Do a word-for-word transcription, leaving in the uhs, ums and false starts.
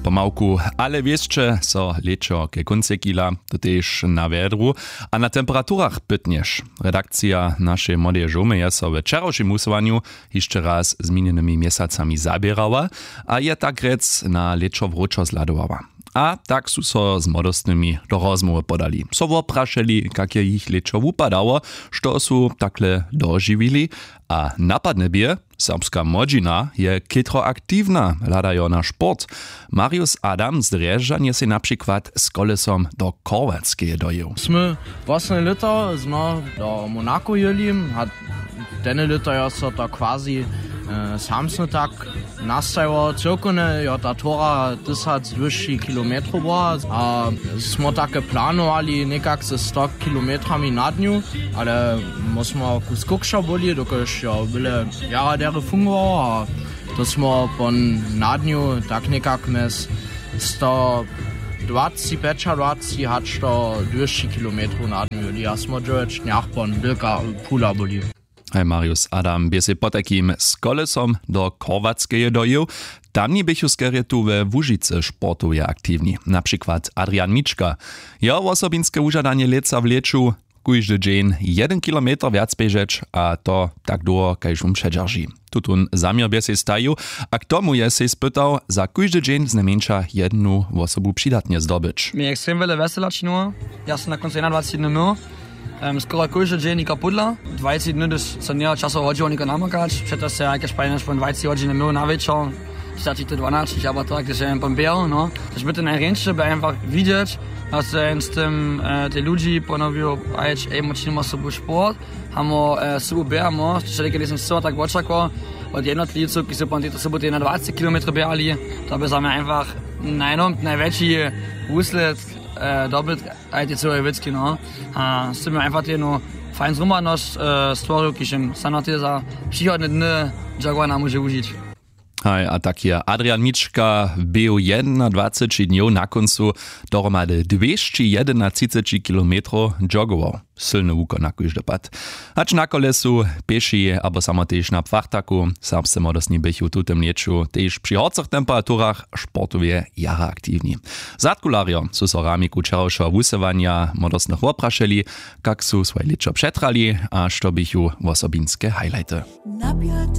pomałku, ale wieszcze, so lečo ke konce kila, to też na wiadru, a na temperaturach pytniesz. Redakcja naszej młodej żomy je so w wczorajszym usowaniu jeszcze raz z minionymi miesacami zabierała, a je tak rec na lečo wróczo zladowała. A tak su so z młodostnymi do rozmowy podali. So wopraszeli, jakie ich lečo upadało, što su takle dożywili, a napadne bie, serbska młodzina je kitro aktywna, ladajo na sport. Marius Adam z Drježdžan je si na przykład z kolesom do Chorwatskie dojel. Sme vlastne lito sme do Monaco jeli, a denne lito je so to quasi e, samsne tak nastajo cirkone, jo ta tora deset dvjesto kilometrov bola a smo také plánovali nekak se sto kilometrami na dňu, ale musimo kus kukša boli, dokož jo bile jara dere fungovalo a to smo pon na dňu tak nekak mes sto dvajset dvajset hač to dvjesto kilometrov na dňu jeli a smo džoveč njah pon velika pula boli. Hej Marius Adam bie si po takim z kolesom do Chorwatskie dojel. Tamni bychu skerje tu we Łužice sportuje aktywni. Na przykład Adrian Mička. Jo osobinske užadanie leca w leczu, kujdy dzień jeden kilometr viac bežeć, a to tak długo, kajž um předžarží. Tutun zamiar bie si staju, a k tomu je si spytał za kujdy dzień znamenša jednu osobu přidatnie zdobyć. Mi ekstrem wiele weselač nur. Ja sam na koncu dwadzieścia jeden dni. Um, skoro kujdy dzień nika pudla. dwadzieścia dni, das so nie časov hodžilo nika namakać. Przeto se jakieś pajneš po dwadzieścia hodin dni na večer. Stačí to dvanáct, aber tak, dass er beim Bär, no. Das wird in der Rennstelle einfach widzieć, dass er in tym äh, die Ludzi ponowił eigentlich emotional mal so Sport, haben wir äh, super Bär, no. Stelle gelesen so tak Watchako und jednotlivci, ki so po tej sobote na dvajset kilometrov běhali, da by sme einfach najnom najväčší úslet äh, dobyt aj tie celé veci, no. A s tým einfach tie no fajn zrumanosť äh, stvoril, kišem sa na tie za příhodné dny Jaguana môže užiť. Hej, a tak je Adrian Mička był dwadzieścia jeden dni na koncu dohromady dwieście jedenadsať kilometrów joggował. Silny wukon na kujdy pad. Acz na kolesu, pieši, abo samo tež na pfartaku, serbscy młodostni bychu tutem leczu, tež przy horcich temperaturach sportuje jara aktywni. Zadkulario su so ramiku wczorajszego wusewania młodostnych opraszeli, jak su swoje leczo przetrali, a što bychu osobinske highlighty.